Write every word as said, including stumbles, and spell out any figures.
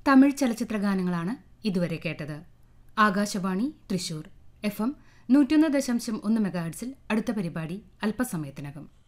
തമിഴ് ചലച്ചിത്ര ഗാനങ്ങളാണ് ഇതുവരെ കേട്ടത്. ആകാശവാണി തൃശൂർ എഫ് എം നൂറ്റിയൊന്ന് ദശാംശം ഒന്ന് മെഗാഹെർട്സിൽ അടുത്ത പരിപാടി അല്പസമയത്തിനകം.